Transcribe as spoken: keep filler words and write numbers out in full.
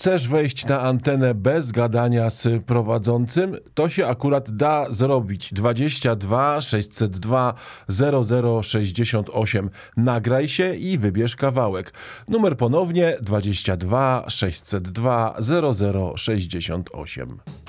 chcesz wejść na antenę bez gadania z prowadzącym, to się akurat da zrobić. dwadzieścia dwa sześćset dwa zero zero sześćdziesiąt osiem. Nagraj się i wybierz kawałek. Numer ponownie dwadzieścia dwa sześćset dwa zero zero sześćdziesiąt osiem.